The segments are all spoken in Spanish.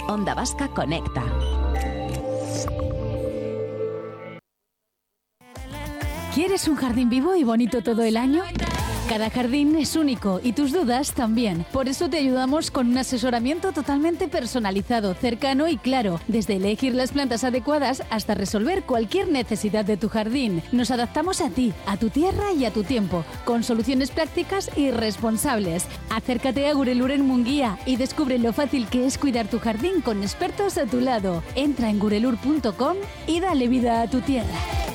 Onda Vasca Conecta. ¿Quieres un jardín vivo y bonito todo el año? Cada jardín es único y tus dudas también. Por eso te ayudamos con un asesoramiento totalmente personalizado, cercano y claro. Desde elegir las plantas adecuadas hasta resolver cualquier necesidad de tu jardín. Nos adaptamos a ti, a tu tierra y a tu tiempo, con soluciones prácticas y responsables. Acércate a Gurelur en Munguía y descubre lo fácil que es cuidar tu jardín con expertos a tu lado. Entra en gurelur.com y dale vida a tu tierra.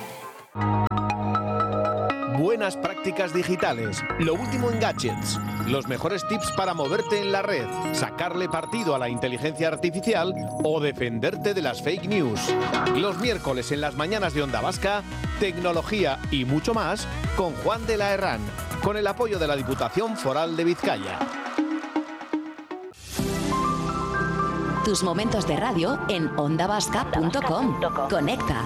Buenas prácticas digitales, lo último en gadgets, los mejores tips para moverte en la red, sacarle partido a la inteligencia artificial o defenderte de las fake news. Los miércoles en las mañanas de Onda Vasca, tecnología y mucho más con Juan de la Herrán, con el apoyo de la Diputación Foral de Vizcaya. Tus momentos de radio en ondavasca.com. Conecta.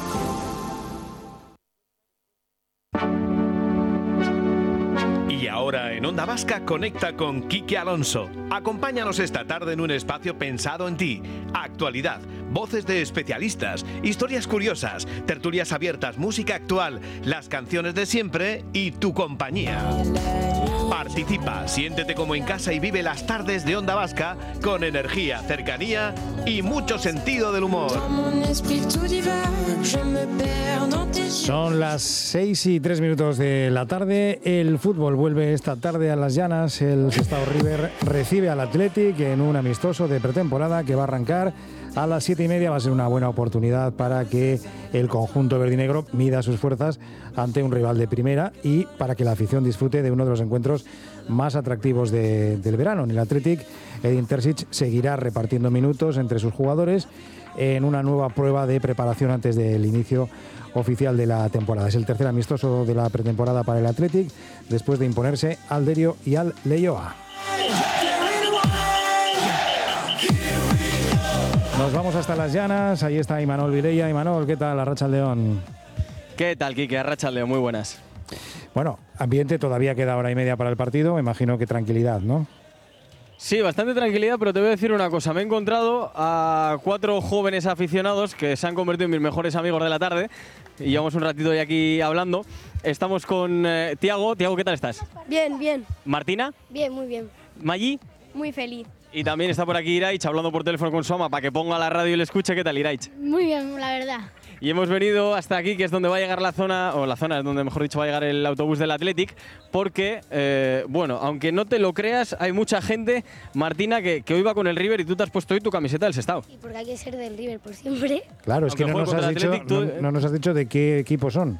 Y ahora en Onda Vasca conecta con Quique Alonso. Acompáñanos esta tarde en un espacio pensado en ti. Actualidad, voces de especialistas, historias curiosas, tertulias abiertas, música actual, las canciones de siempre y tu compañía. Participa, siéntete como en casa y vive las tardes de Onda Vasca con energía, cercanía y mucho sentido del humor. Son las 6:03 de la tarde. El fútbol vuelve esta tarde a Las Llanas. El Sestao River recibe al Athletic en un amistoso de pretemporada que va a arrancar a las 7:30. Va a ser una buena oportunidad para que el conjunto verdinegro mida sus fuerzas ante un rival de primera y para que la afición disfrute de uno de los encuentros más atractivos del verano. En el Athletic, Edin Terzic seguirá repartiendo minutos entre sus jugadores en una nueva prueba de preparación antes del inicio oficial de la temporada. Es el tercer amistoso de la pretemporada para el Athletic, después de imponerse al Derio y al Leioa. Nos vamos hasta Las Llanas, ahí está Imanol Vilella. Imanol, ¿qué tal? Arratsaldeon. ¿Qué tal, Quique? Arratsaldeon, muy buenas. Bueno, ambiente, todavía queda hora y media para el partido, me imagino que tranquilidad, ¿no? Sí, bastante tranquilidad, pero te voy a decir una cosa. Me he encontrado a 4 jóvenes aficionados que se han convertido en mis mejores amigos de la tarde y llevamos un ratito ya aquí hablando. Estamos con Tiago. Tiago, ¿qué tal estás? Bien, bien. ¿Martina? Bien, muy bien. ¿Maggi? Muy feliz. Y también está por aquí Iraich hablando por teléfono con su ama para que ponga la radio y le escuche. ¿Qué tal, Iraich? Muy bien, la verdad. Y hemos venido hasta aquí, que es donde va a llegar la zona es donde, mejor dicho, va a llegar el autobús del Athletic, porque, bueno, aunque no te lo creas, hay mucha gente, Martina, que hoy va con el River y tú te has puesto hoy tu camiseta del Sestao. Y porque hay que ser del River por siempre. Claro, es que no nos has dicho de qué equipos son.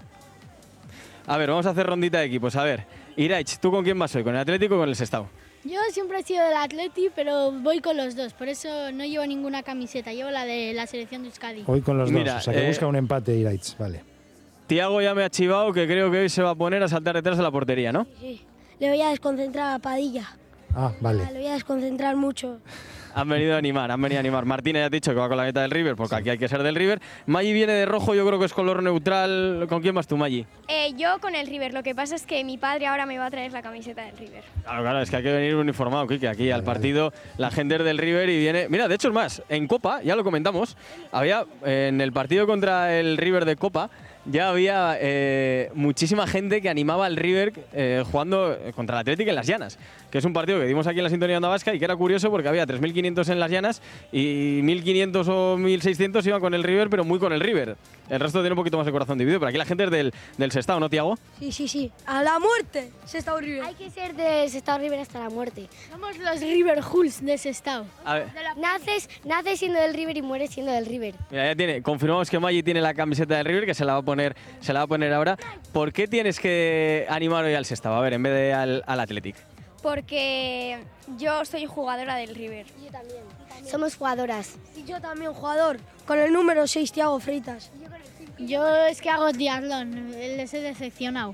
A ver, vamos a hacer rondita de equipos. A ver, Iraich, ¿tú con quién vas hoy? ¿Con el Atlético o con el Sestao? Yo siempre he sido del Atleti, pero voy con los dos, por eso no llevo ninguna camiseta, llevo la de la selección de Euskadi. Hoy con los dos, o sea que busca un empate, Iraich, vale. Tiago ya me ha chivado que creo que hoy se va a poner a saltar detrás de la portería, ¿no? Sí, le voy a desconcentrar a Padilla. Ah, vale. Le voy a desconcentrar mucho. Han venido a animar. Martina ya ha dicho que va con la meta del River, porque aquí hay que ser del River. Maggi viene de rojo, yo creo que es color neutral. ¿Con quién vas tú, Maggi? Yo con el River. Lo que pasa es que mi padre ahora me va a traer la camiseta del River. Claro, es que hay que venir uniformado, Kike. Aquí al partido la gente es del River y viene... Mira, de hecho es más, en Copa, ya lo comentamos, había en el partido contra el River de Copa, ya había muchísima gente que animaba al River jugando contra el Athletic en Las Llanas, que es un partido que dimos aquí en la sintonía de Onda Vasca y que era curioso porque había 3.500 en Las Llanas y 1.500 o 1.600 iban con el River, pero muy con el River. El resto tiene un poquito más de corazón dividido, pero aquí la gente es del Sestao, ¿no, Tiago? Sí. A la muerte, Sestao River. Hay que ser de Sestao River hasta la muerte. Somos los River Hulls de Sestao. A ver. Naces siendo del River y mueres siendo del River. Mira, ya tiene, confirmamos que Maggi tiene la camiseta del River, que se la va a poner ahora. ¿Por qué tienes que animar hoy al Sestao? A ver, en vez de al Athletic. Porque yo soy jugadora del River. Yo también. Somos jugadoras. Y yo también jugador, con el número 6, Tiago Freitas. Yo es que hago triatlón, les he decepcionado.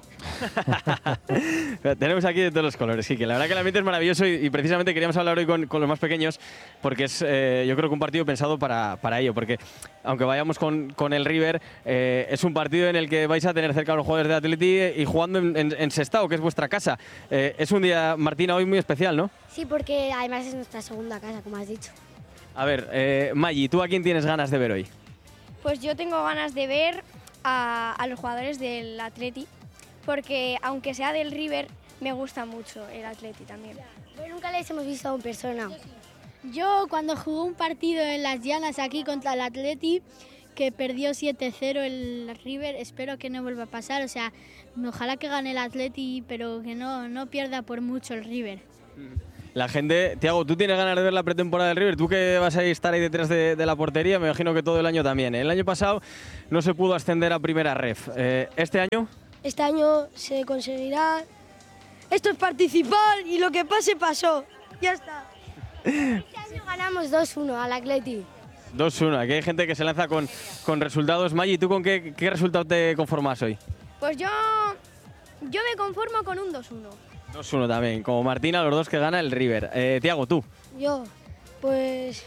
Tenemos aquí de todos los colores, Kike. La verdad que el ambiente es maravilloso y precisamente queríamos hablar hoy con los más pequeños porque es, yo creo que un partido pensado para ello, porque aunque vayamos con el River, es un partido en el que vais a tener cerca a los jugadores de Atleti y jugando en Sestao, que es vuestra casa. Es un día, Martina, hoy muy especial, ¿no? Sí, porque además es nuestra segunda casa, como has dicho. A ver, Maggi, ¿tú a quién tienes ganas de ver hoy? Pues yo tengo ganas de ver a los jugadores del Atleti, porque aunque sea del River, me gusta mucho el Atleti también. Pero nunca les hemos visto en persona. Yo cuando jugó un partido en Las Llanas aquí contra el Atleti, que perdió 7-0 el River, espero que no vuelva a pasar, o sea, ojalá que gane el Atleti, pero que no pierda por mucho el River. La gente, Tiago, ¿tú tienes ganas de ver la pretemporada del River? Tú que vas a estar ahí detrás de la portería, me imagino que todo el año también. El año pasado no se pudo ascender a primera ref. ¿Este año? Este año se conseguirá. Esto es participar y lo que pase pasó. Ya está. Este año ganamos 2-1 al Atleti. 2-1, aquí hay gente que se lanza con resultados. Maggi, ¿tú con qué resultado te conformas hoy? Pues yo me conformo con un 2-1. 2-1 también, como Martina, los dos que gana el River. Tiago, ¿tú? Yo, pues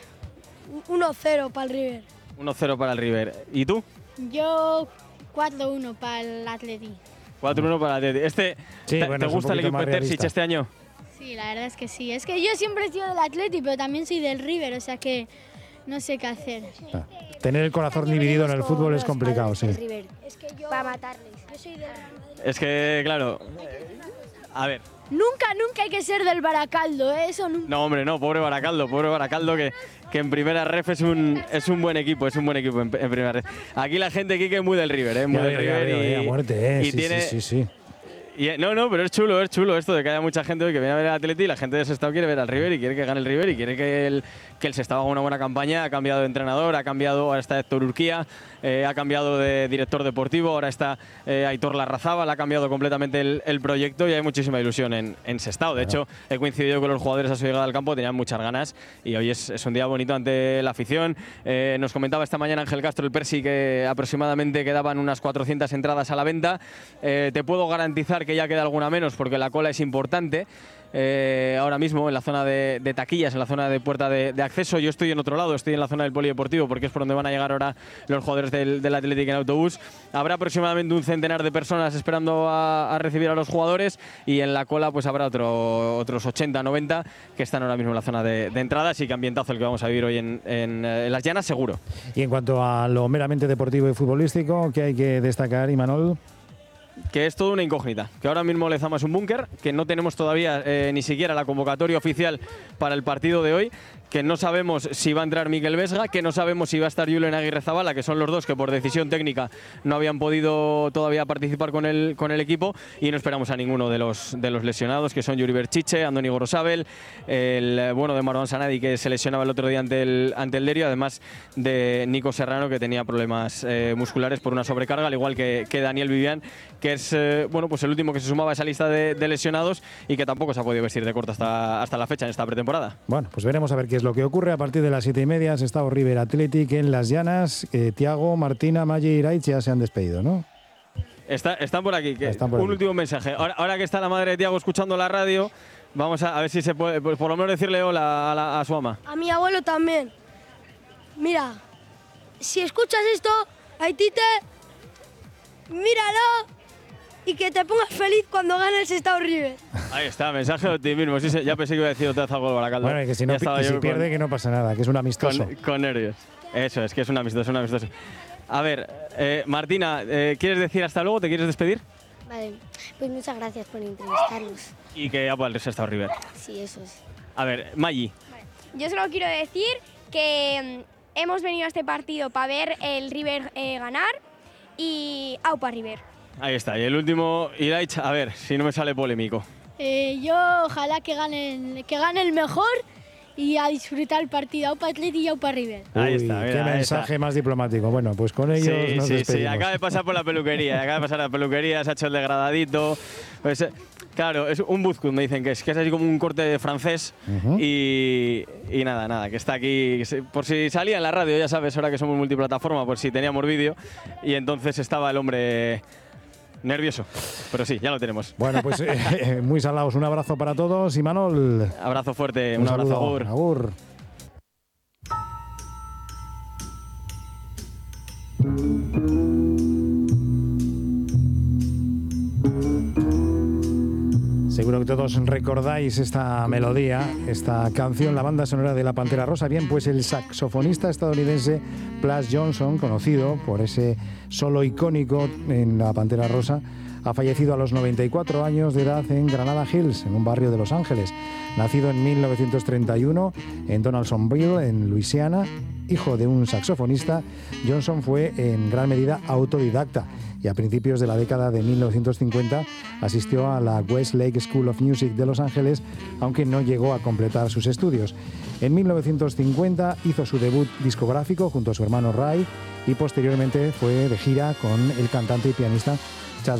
1-0 para el River. 1-0 para el River. ¿Y tú? Yo 4-1 para el Atleti. 4-1 para el Atleti. Sí, ¿Te gusta el equipo de Terzic este año? Sí, la verdad es que sí. Es que yo siempre he sido del Atleti, pero también soy del River, o sea que no sé qué hacer. Tener el corazón dividido en el fútbol es complicado, sí. Es que yo, para matarles. Yo soy del Real Madrid. Es que, claro, a ver. Nunca hay que ser del Baracaldo, ¿eh? Eso nunca. No, hombre, no, pobre Baracaldo que en primera ref es un buen equipo, en primera ref. Aquí la gente, Quique, es muy del River, ¿eh? Muy del River a muerte, y sí, tiene, sí. No, pero es chulo esto de que haya mucha gente hoy que viene a ver al Atleti y la gente de Sestao quiere ver al River y quiere que gane el River y quiere que el Sestao haga una buena campaña. Ha cambiado de entrenador, ahora está Héctor Urquía, ha cambiado de director deportivo, ahora está Aitor Larrazábal, ha cambiado completamente el proyecto y hay muchísima ilusión en Sestao. De hecho, he coincidido con los jugadores a su llegada al campo, tenían muchas ganas y hoy es un día bonito ante la afición. Nos comentaba esta mañana Ángel Castro, el Persi, que aproximadamente quedaban unas 400 entradas a la venta. Te puedo garantizar que ya queda alguna menos porque la cola es importante. Ahora mismo en la zona de taquillas, en la zona de puerta de acceso. Yo estoy en otro lado, estoy en la zona del polideportivo porque es por donde van a llegar ahora los jugadores del Athletic en autobús. Habrá aproximadamente un centenar de personas esperando a recibir a los jugadores y en la cola pues habrá otros 80, 90 que están ahora mismo en la zona de entradas y que ambientazo el que vamos a vivir hoy en Las Llanas, seguro. Y en cuanto a lo meramente deportivo y futbolístico, ¿qué hay que destacar, Imanol? Que es toda una incógnita, que ahora mismo Lezama es un búnker, que no tenemos todavía ni siquiera la convocatoria oficial para el partido de hoy, que no sabemos si va a entrar Mikel Vesga, que no sabemos si va a estar Julen Aguirrezabala, que son los dos que por decisión técnica no habían podido todavía participar con el equipo, y no esperamos a ninguno de los lesionados, que son Yuri Berchiche, Andoni Gorosabel, el bueno de Marwan Sanadi, que se lesionaba el otro día ante el Derio, además de Nico Serrano, que tenía problemas musculares por una sobrecarga, al igual que Daniel Vivian, que es pues el último que se sumaba a esa lista de lesionados y que tampoco se ha podido vestir de corto hasta la fecha en esta pretemporada. Bueno, pues veremos a ver qué es lo que ocurre a partir de las 7:30. Sestao River Athletic en Las Llanas. Tiago, Martina, Maggi y Iraich ya se han despedido, ¿no? Están por aquí. Un último mensaje. Ahora que está la madre de Tiago escuchando la radio, vamos a ver si se puede, pues por lo menos decirle hola a su ama. A mi abuelo también. Mira, si escuchas esto, Aitite, míralo y que te pongas feliz cuando gane el Sestao River. Ahí está, mensaje de optimismo. Sí, ya pensé que iba a decir otra vez algo de Baracaldo. Bueno, y que si pierde, que no pasa nada, que es un amistoso. Con nervios. Eso es, que es un amistoso, A ver, Martina, ¿quieres decir hasta luego? ¿Te quieres despedir? Vale, pues muchas gracias por entrevistarnos. Y que apoya el Sestao River. Sí, eso es. A ver, Maggi. Yo solo quiero decir que hemos venido a este partido para ver el River ganar y aupa River. Ahí está, y el último, Iraich, a ver, si no me sale polémico. Yo ojalá que gane el mejor y a disfrutar el partido. Aupa Atleti y aupa River. Ahí está, mira, qué mensaje más diplomático. Bueno, pues con ellos nos despedimos. Sí, acaba de pasar por la peluquería, se ha hecho el degradadito. Pues, claro, es un buzcún, me dicen que es así como un corte francés. Y nada, que está aquí. Por si salía en la radio, ya sabes, ahora que somos multiplataforma, por si teníamos vídeo. Y entonces estaba el hombre nervioso, pero sí, ya lo tenemos. Bueno, pues muy salados. Un abrazo para todos. Imanol. Abrazo fuerte, un abrazo. Agur. Seguro que todos recordáis esta melodía, esta canción, la banda sonora de La Pantera Rosa. Bien, pues el saxofonista estadounidense Plas Johnson, conocido por ese solo icónico en La Pantera Rosa, ha fallecido a los 94 años de edad en Granada Hills, en un barrio de Los Ángeles. Nacido en 1931 en Donaldsonville, en Luisiana, hijo de un saxofonista, Johnson fue en gran medida autodidacta y a principios de la década de 1950 asistió a la Westlake School of Music de Los Ángeles, aunque no llegó a completar sus estudios. En 1950 hizo su debut discográfico junto a su hermano Ray y posteriormente fue de gira con el cantante y pianista